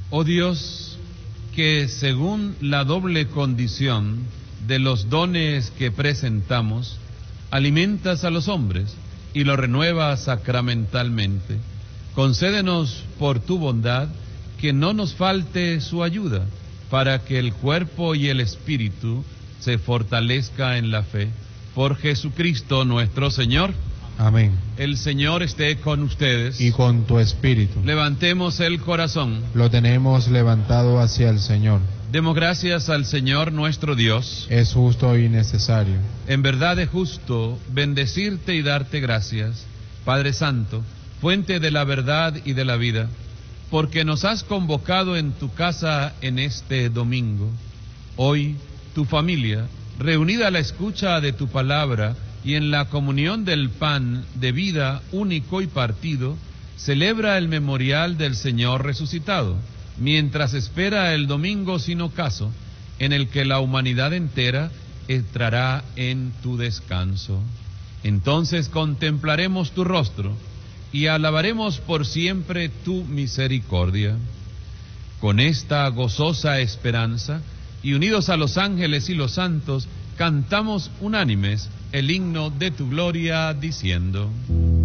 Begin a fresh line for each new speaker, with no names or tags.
Oh Dios, que según la doble condición de los dones que presentamos, alimentas a los hombres y los renuevas sacramentalmente, concédenos por tu bondad que no nos falte su ayuda, para que el cuerpo y el espíritu se fortalezca en la fe. Por Jesucristo nuestro Señor.
Amén.
El Señor esté con ustedes.
Y con tu espíritu.
Levantemos el corazón.
Lo tenemos levantado hacia el Señor.
Demos gracias al Señor nuestro Dios.
Es justo y necesario.
En verdad es justo bendecirte y darte gracias, Padre Santo, fuente de la verdad y de la vida, porque nos has convocado en tu casa en este domingo. Hoy, tu familia, reunida a la escucha de tu palabra y en la comunión del pan de vida único y partido, celebra el memorial del Señor resucitado, mientras espera el domingo sin ocaso, en el que la humanidad entera entrará en tu descanso. Entonces contemplaremos tu rostro y alabaremos por siempre tu misericordia. Con esta gozosa esperanza, y unidos a los ángeles y los santos, cantamos unánimes el himno de tu gloria, diciendo: